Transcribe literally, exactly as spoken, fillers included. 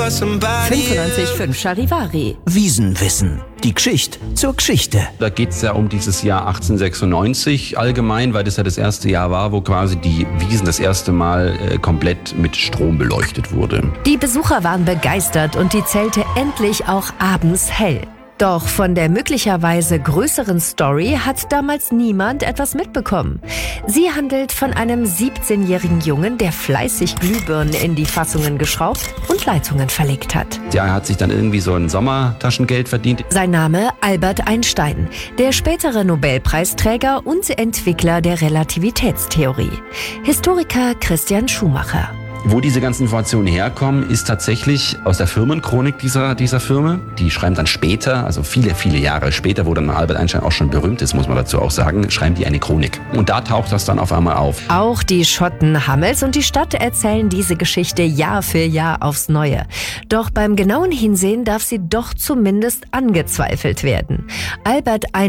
fünfundneunzig Komma fünf Charivari. Wiesenwissen. Die Geschichte zur Geschichte. Da geht es ja um dieses Jahr achtzehnhundertsechsundneunzig allgemein, weil das ja das erste Jahr war, wo quasi die Wiesn das erste Mal äh, komplett mit Strom beleuchtet wurde. Die Besucher waren begeistert und die Zelte endlich auch abends hell. Doch von der möglicherweise größeren Story hat damals niemand etwas mitbekommen. Sie handelt von einem siebzehnjährigen Jungen, der fleißig Glühbirnen in die Fassungen geschraubt und Leitungen verlegt hat. Ja, er hat sich dann irgendwie so ein Sommertaschengeld verdient. Sein Name Albert Einstein, der spätere Nobelpreisträger und Entwickler der Relativitätstheorie. Historiker Christian Schumacher. Wo diese ganzen Informationen herkommen, ist tatsächlich aus der Firmenchronik dieser, dieser Firma. Die schreiben dann später, also viele, viele Jahre später, wo dann Albert Einstein auch schon berühmt ist, muss man dazu auch sagen, schreiben die eine Chronik. Und da taucht das dann auf einmal auf. Auch die Schotten Hammels und die Stadt erzählen diese Geschichte Jahr für Jahr aufs Neue. Doch beim genauen Hinsehen darf sie doch zumindest angezweifelt werden. Albert Einstein